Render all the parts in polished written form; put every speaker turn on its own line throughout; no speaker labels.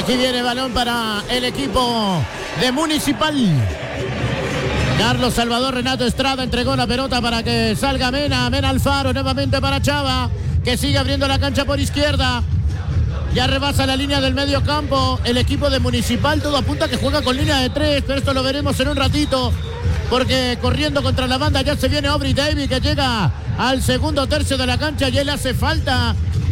Aquí viene el balón para el equipo de Municipal. Carlos Salvador Renato Estrada entregó la pelota para que salga Mena. Mena Alfaro nuevamente para Chava, que sigue abriendo la cancha por izquierda. Ya rebasa la línea del medio campo el equipo de Municipal. Todo apunta que juega con línea de 3, pero esto lo veremos en un ratito, porque corriendo contra la banda ya se viene Aubrey Davis, que llega al segundo tercio de la cancha y él hace falta.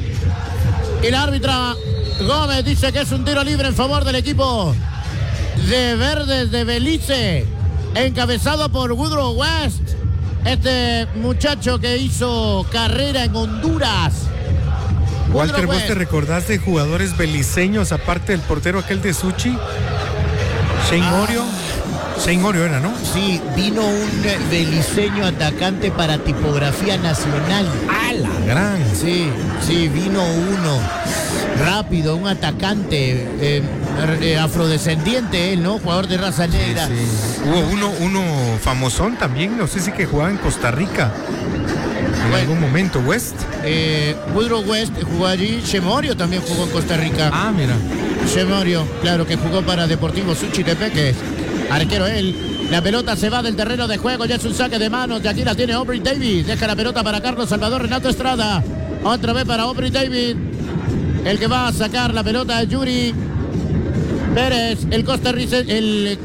El árbitro Gómez dice que es un tiro libre en favor del equipo de Verdes de Belice, encabezado por Woodrow West, este muchacho que hizo carrera en Honduras.
Walter, ¿vos te recordás de jugadores beliceños aparte del portero aquel de Suchi? Shane Orio. Shane Orio era, ¿no?
Sí, vino un beliceño atacante para Tipografía Nacional.
¡Ah, la gran!
Sí, vino uno rápido, un atacante afrodescendiente, él, ¿no? Jugador de raza negra.
Sí. Hubo uno famosón también, no sé si que jugaba en Costa Rica. En algún momento, West.
Woodrow West jugó allí. Shemorio también jugó en Costa Rica.
Ah, mira.
Shemorio, claro, que jugó para Deportivo Suchitepeque. Arquero él. La pelota se va del terreno de juego. Ya es un saque de manos. De aquí la tiene Aubrey Davis. Deja la pelota para Carlos Salvador Renato Estrada. Otra vez para Aubrey Davis. El que va a sacar la pelota es Yuri Pérez, el costarricense,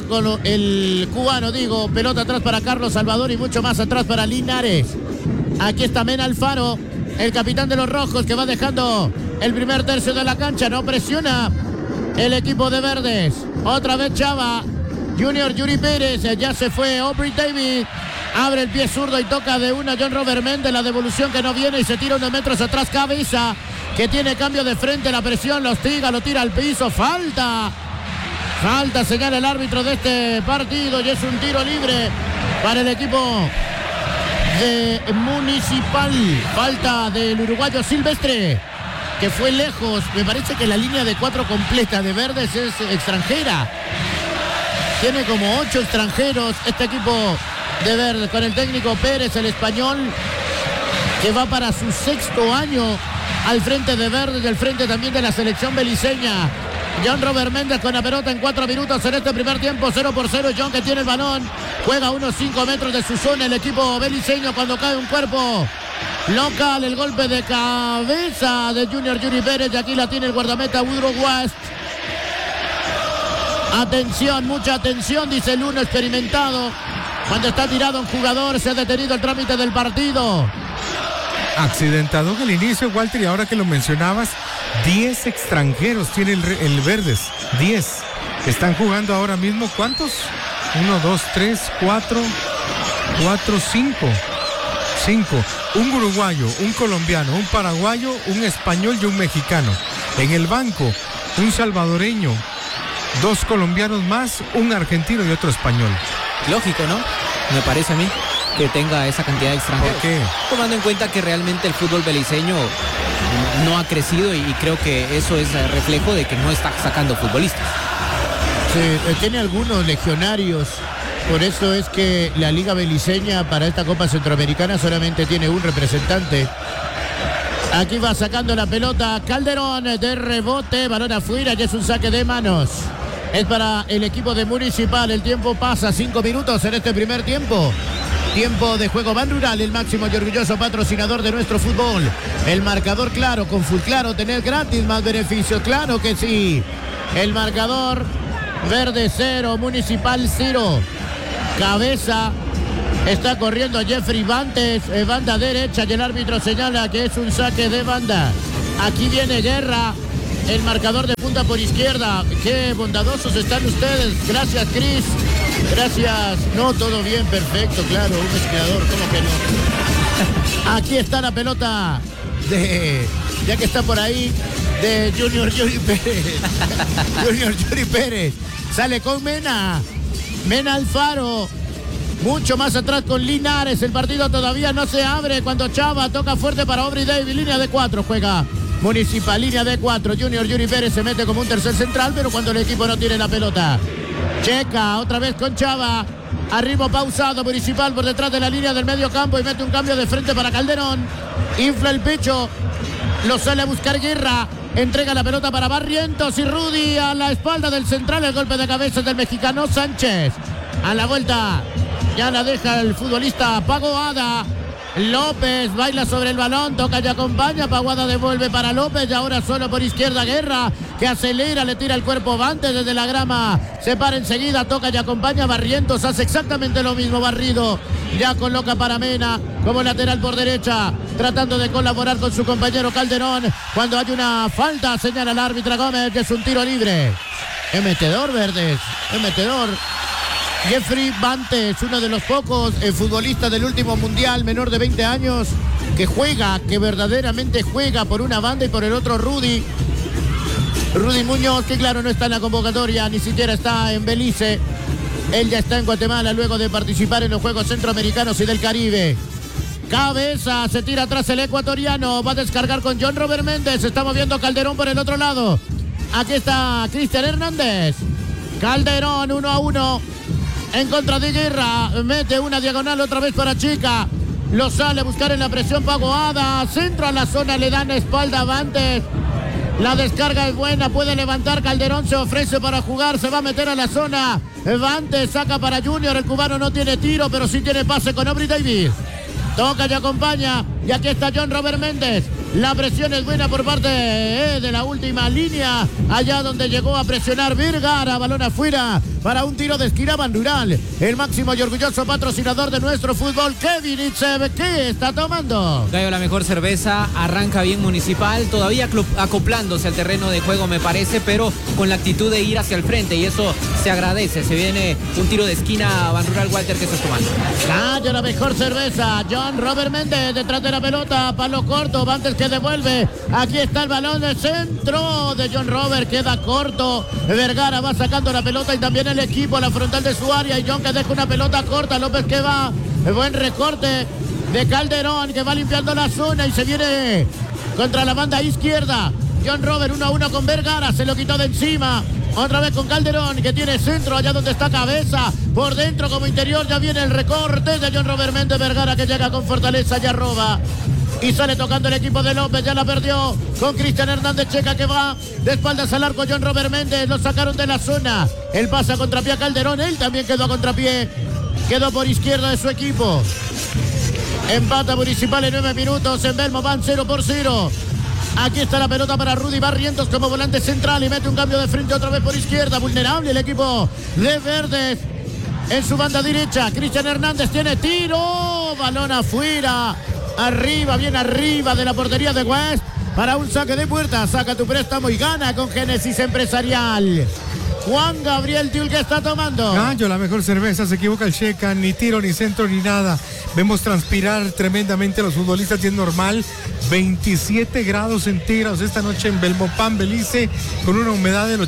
el cubano, digo. Pelota atrás para Carlos Salvador y mucho más atrás para Linares. Aquí está Mena Alfaro, el capitán de los rojos, que va dejando el primer tercio de la cancha. No presiona el equipo de Verdes. Otra vez Chava. Junior Yuri Pérez. Ya se fue Aubrey Davis. Abre el pie zurdo y toca de una John Robert Méndez. La devolución que no viene y se tira unos metros atrás. Cabeza, que tiene cambio de frente. La presión lo hostiga, lo tira al piso. Falta, señala el árbitro de este partido. Y es un tiro libre para el equipo de Municipal. Falta del uruguayo Silvestre, que fue lejos. Me parece que la línea de 4 completa de Verdes es extranjera. Tiene como 8 extranjeros este equipo de Verdes, con el técnico Pérez, el español, que va para su 6º año al frente de Verdes, del frente también de la selección beliceña. John Robert Méndez con la pelota en 4 minutos en este primer tiempo. 0-0. John, que tiene el balón, juega a unos 5 metros de su zona el equipo beliceño, cuando cae un cuerpo local. El golpe de cabeza de Junior Yuri Pérez, y aquí la tiene el guardameta Woodrow West. Atención, mucha atención, dice el uno experimentado. Cuando está tirado un jugador, se ha detenido el trámite del partido.
Accidentado en el inicio, Walter, y ahora que lo mencionabas, 10 extranjeros tiene el Verdes. 10. Están jugando ahora mismo, ¿cuántos? 1, 2, 3, 4, 5. 5. Un uruguayo, un colombiano, un paraguayo, un español y un mexicano. En el banco, un salvadoreño, 2 colombianos más, un argentino y otro español.
Lógico, ¿no? Me parece a mí que tenga esa cantidad de extranjeros.
¿Por qué?
Tomando en cuenta que realmente el fútbol beliceño no ha crecido, y creo que eso es reflejo de que no está sacando futbolistas.
Sí, tiene algunos legionarios. Por eso es que la Liga Beliceña para esta Copa Centroamericana solamente tiene un representante. Aquí va sacando la pelota Calderón de rebote, balón afuera, ya es un saque de manos. Es para el equipo de Municipal. El tiempo pasa, 5 minutos en este primer tiempo. Tiempo de juego. Ban Rural, el máximo y orgulloso patrocinador de nuestro fútbol. El marcador claro, con Full Claro, tener gratis más beneficios, claro que sí. El marcador: Verde 0, Municipal 0. Cabeza, está corriendo Jeffrey Bantes, banda derecha, y el árbitro señala que es un saque de banda. Aquí viene Guerra, el marcador de punta por izquierda. Qué bondadosos están ustedes. Gracias, Cris. Gracias. No, todo bien, perfecto, claro, un mezclador, ¿cómo que no? Aquí está la pelota ya que está por ahí, de Junior Yuri Pérez. Junior Yuri Pérez. Sale con Mena Alfaro. Mucho más atrás con Linares. El partido todavía no se abre cuando Chava toca fuerte para Aubrey Davis. Línea de 4 juega Municipal, línea de 4. Junior Yuri Pérez se mete como un tercer central, pero cuando el equipo no tiene la pelota. Checa otra vez con Chava. Arriba pausado Municipal por detrás de la línea del medio campo y mete un cambio de frente para Calderón. Infla el pecho. Lo sale a buscar Guerra. Entrega la pelota para Barrientos y Rudy a la espalda del central. El golpe de cabeza del mexicano Sánchez. A la vuelta ya la deja el futbolista Pagoada. López baila sobre el balón, toca y acompaña. Pagoada devuelve para López y ahora solo por izquierda Guerra, que acelera, le tira el cuerpo Bantes desde la grama. Se para enseguida, toca y acompaña. Barrientos hace exactamente lo mismo. Barrido ya coloca para Mena como lateral por derecha, tratando de colaborar con su compañero Calderón. Cuando hay una falta, señala el árbitro Gómez, que es un tiro libre. Es metedor, Verdes, es metedor. Jeffrey Bantes, uno de los pocos futbolistas del último mundial, menor de 20 años, que juega, que verdaderamente juega por una banda y por el otro Rudy Muñoz, que claro no está en la convocatoria, ni siquiera está en Belice. Él ya está en Guatemala luego de participar en los Juegos Centroamericanos y del Caribe. Cabeza, se tira atrás el ecuatoriano, va a descargar con John Robert Méndez, se está moviendo Calderón por el otro lado. Aquí está Cristian Hernández. Calderón 1-1. En contra de Guerra, mete una diagonal otra vez para Chica. Lo sale a buscar en la presión Pagoada. Centro a la zona, le dan espalda a Bantes. La descarga es buena, puede levantar. Calderón se ofrece para jugar, se va a meter a la zona. Bantes saca para Junior, el cubano no tiene tiro, pero sí tiene pase con Aubrey Davis. Toca y acompaña. Y aquí está John Robert Méndez. La presión es buena por parte de la última línea. Allá donde llegó a presionar Vergara. Balón afuera para un tiro de esquina Banrural. El máximo y orgulloso patrocinador de nuestro fútbol, Kevin Itzev. ¿Qué está tomando?
Gallo, la mejor cerveza. Arranca bien Municipal. Todavía acoplándose al terreno de juego, me parece, pero con la actitud de ir hacia el frente. Y eso se agradece. Se viene un tiro de esquina Banrural. Walter, ¿qué estás tomando?
Gallo, la mejor cerveza. John Robert Méndez detrás de la pelota. Palo corto. Antes que devuelve. Aquí está el balón de centro de John Robert. Queda corto. Vergara va sacando la pelota y también el equipo a la frontal de su área. Y John que deja una pelota corta. López que va. Buen recorte de Calderón que va limpiando la zona y se viene contra la banda izquierda. John Robert 1-1 con Vergara. Se lo quitó de encima. Otra vez con Calderón, que tiene centro allá donde está Cabeza. Por dentro como interior ya viene el recorte de John Robert Méndez. Vergara que llega con fortaleza, ya roba. Y sale tocando el equipo de López, ya la perdió con Cristian Hernández. Checa que va de espaldas al arco John Robert Méndez. Lo sacaron de la zona. Él pasa a contrapié a Calderón. Él también quedó a contrapié. Quedó por izquierda de su equipo. Empata Municipal en 9 minutos. En Belmo van 0-0. Aquí está la pelota para Rudy Barrientos como volante central y mete un cambio de frente otra vez por izquierda. Vulnerable el equipo de Verdes. En su banda derecha, Cristian Hernández tiene tiro. Balón afuera. Arriba, bien arriba de la portería de West. Para un saque de puerta. Saca tu préstamo y gana con Génesis Empresarial. Juan Gabriel Tiul, que está tomando.
Gallo, la mejor cerveza, se equivoca el Checa, ni tiro, ni centro, ni nada. Vemos transpirar tremendamente a los futbolistas y es normal. 27 grados centígrados esta noche en Belmopán, Belice, con una humedad del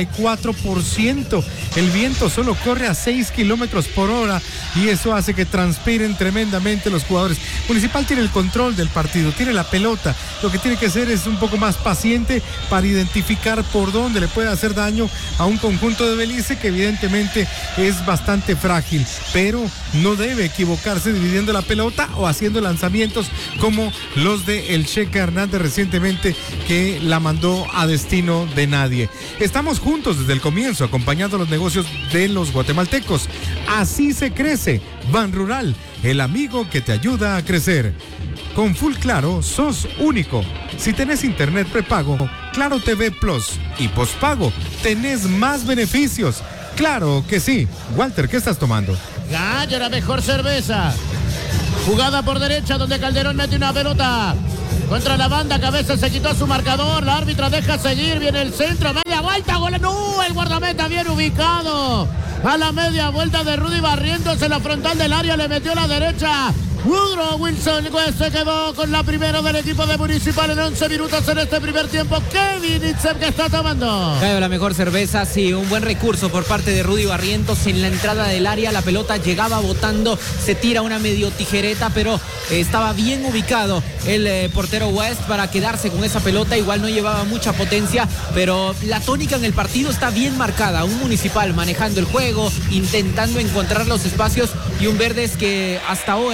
84%. El viento solo corre a 6 kilómetros por hora y eso hace que transpiren tremendamente los jugadores. Municipal tiene el control del partido, tiene la pelota. Lo que tiene que hacer es un poco más paciente para identificar por dónde le puede hacer daño a un conjunto de Belice que evidentemente es bastante frágil, pero no debe equivocarse dividiendo la pelota o haciendo lanzamientos como los de el Checa Hernández recientemente, que la mandó a destino de nadie. Estamos juntos desde el comienzo acompañando los negocios de los guatemaltecos. Así se crece. Banrural, el amigo que te ayuda a crecer. Con Full Claro sos único. Si tenés internet prepago, Claro TV Plus y postpago, tenés más beneficios. Claro que sí. Walter, ¿qué estás tomando?
Gallo, la mejor cerveza. Jugada por derecha donde Calderón mete una pelota contra la banda. Cabeza se quitó su marcador. La árbitra deja seguir. Viene el centro. Media vuelta. Gol. No, el guardameta bien ubicado. A la media vuelta de Rudy Barrientos en la frontal del área. Le metió la derecha. Woodrow Wilson se quedó con la primera del equipo de Municipal en 11 minutos en este primer tiempo. Kevin Itzev, que está tomando.
Gallo, la mejor cerveza, sí, un buen recurso por parte de Rudy Barrientos en la entrada del área. La pelota llegaba botando, se tira una medio tijereta, pero estaba bien ubicado el portero West para quedarse con esa pelota. Igual no llevaba mucha potencia, pero la tónica en el partido está bien marcada. Un Municipal manejando el juego, intentando encontrar los espacios y un Verdes que hasta ahora intentando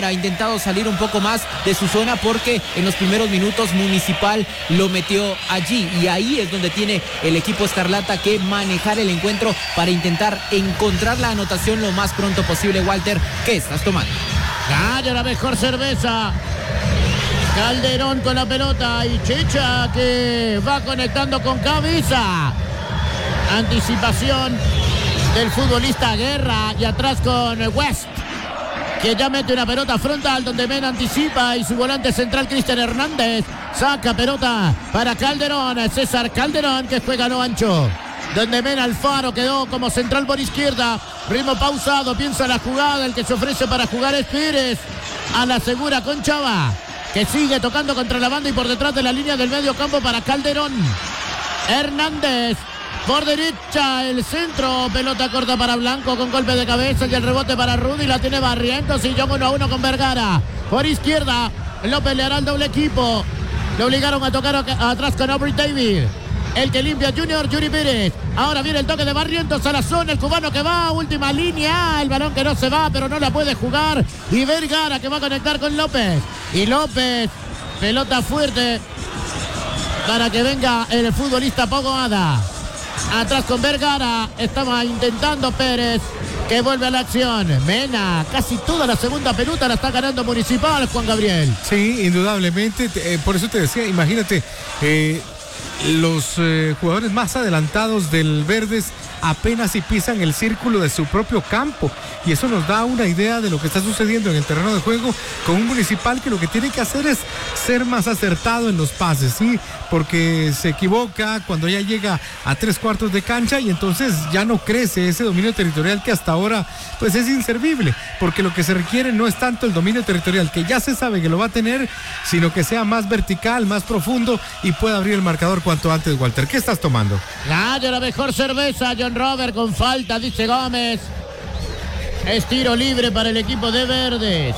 necesitado salir un poco más de su zona porque en los primeros minutos Municipal lo metió allí y ahí es donde tiene el equipo escarlata que manejar el encuentro para intentar encontrar la anotación lo más pronto posible. Walter, ¿qué estás tomando?
Gana la mejor cerveza. Calderón con la pelota y Chicha que va conectando con cabeza. Anticipación del futbolista Guerra y atrás con West, que ya mete una pelota frontal donde Mena anticipa y su volante central Cristian Hernández saca pelota para Calderón, César Calderón que juega no ancho, donde Mena Alfaro quedó como central por izquierda, ritmo pausado, piensa la jugada, el que se ofrece para jugar es Pérez, a la segura con Chava, que sigue tocando contra la banda y por detrás de la línea del medio campo para Calderón, Hernández. Por derecha el centro, pelota corta para Blanco con golpe de cabeza y el rebote para Rudy, la tiene Barrientos y John 1-1 con Vergara. Por izquierda, López le hará el doble equipo. Le obligaron a tocar atrás con Aubrey David. El que limpia Junior, Yuri Pérez. Ahora viene el toque de Barrientos a la zona, el cubano que va, última línea, el balón que no se va, pero no la puede jugar. Y Vergara que va a conectar con López. Y López, pelota fuerte para que venga el futbolista Pogoada. Atrás con Vergara, estaba intentando Pérez, que vuelve a la acción. Mena, casi toda la segunda pelota la está ganando Municipal, Juan Gabriel.
Sí, indudablemente, por eso te decía, imagínate, los jugadores más adelantados del Verdes apenas si pisan el círculo de su propio campo y eso nos da una idea de lo que está sucediendo en el terreno de juego con un Municipal que lo que tiene que hacer es ser más acertado en los pases, ¿sí? Porque se equivoca cuando ya llega a 3/4 de cancha y entonces ya no crece ese dominio territorial que hasta ahora pues es inservible, porque lo que se requiere no es tanto el dominio territorial que ya se sabe que lo va a tener, sino que sea más vertical, más profundo y pueda abrir el marcador cuanto antes. Walter, ¿qué estás tomando?
La mejor cerveza, John Robert con falta, dice Gómez. Es tiro libre para el equipo de Verdes.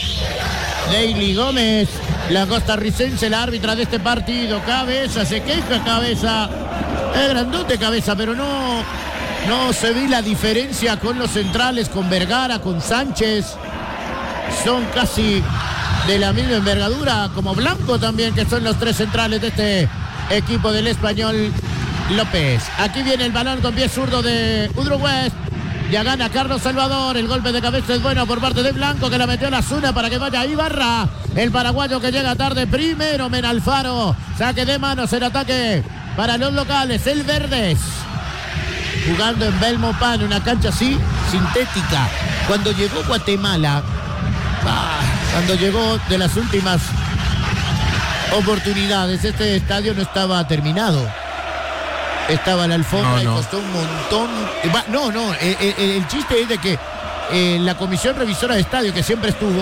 Daily Gómez, la costarricense, la árbitra de este partido. Cabeza, se queja Cabeza. Es grandote Cabeza, pero no se ve la diferencia con los centrales, con Vergara, con Sánchez. Son casi de la misma envergadura, como Blanco también, que son los tres centrales de este equipo del Español López. Aquí viene el balón con pie zurdo de Udro West. Ya gana Carlos Salvador. El golpe de cabeza es bueno por parte de Blanco, que la metió a la zona para que vaya Ibarra. El paraguayo que llega tarde primero. Menalfaro. Saque de manos el ataque para los locales. El Verdes. Jugando en Belmopan, una cancha así, sintética. Cuando llegó Guatemala, cuando llegó de las últimas oportunidades, este estadio no estaba terminado. Estaba la alfombra y costó un montón. El chiste es de que la comisión revisora de estadio, que siempre estuvo,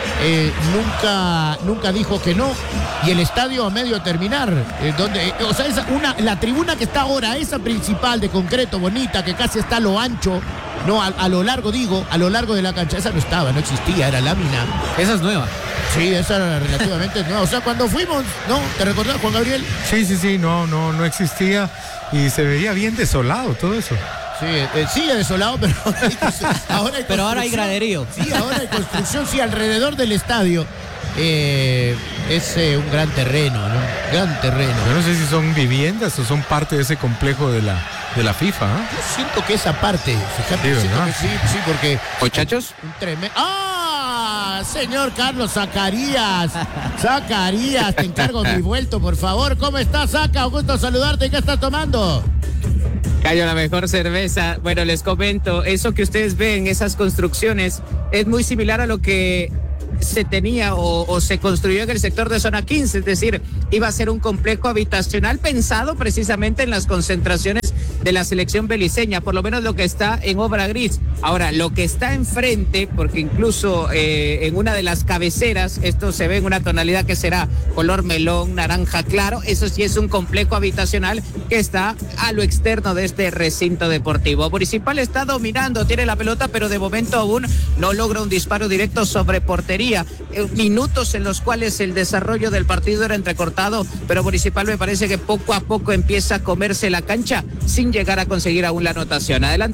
nunca dijo que no. Y el estadio a medio terminar, la tribuna que está ahora, esa principal de concreto, bonita, que casi está a lo ancho, no, a lo largo de la cancha, esa no existía, era lámina.
Esa es nueva.
Sí, esa era relativamente nueva. O sea, cuando fuimos, ¿no? ¿Te recordás, Juan Gabriel?
Sí, no existía y se veía bien desolado todo eso.
Sí, sigue desolado, pero
ahora hay graderío.
Sí, ahora hay construcción, sí, alrededor del estadio. Es un gran terreno, ¿no? Gran terreno.
Yo no sé si son viviendas o son parte de ese complejo de la FIFA, ¿eh?
Yo siento que esa parte, fíjate, sí, porque...
¿Muchachos?
Un tremendo... ¡Ah! Señor Carlos Zacarías, te encargo mi vuelto, por favor. ¿Cómo estás, Zaca? Un gusto saludarte. ¿Qué estás tomando?
Cayo, la mejor cerveza. Bueno, les comento, eso que ustedes ven, esas construcciones, es muy similar a lo que se tenía o se construyó en el sector de zona 15, es decir, iba a ser un complejo habitacional pensado precisamente en las concentraciones de la selección beliceña, por lo menos lo que está en obra gris. Ahora, lo que está enfrente, porque incluso en una de las cabeceras, esto se ve en una tonalidad que será color melón, naranja claro, eso sí es un complejo habitacional que está a lo externo de este recinto deportivo. Municipal está dominando, tiene la pelota, pero de momento aún no logra un disparo directo sobre portería. Minutos en los cuales el desarrollo del partido era entrecortado, pero Municipal me parece que poco a poco empieza a comerse la cancha sin llegar a conseguir aún la anotación. Adelante.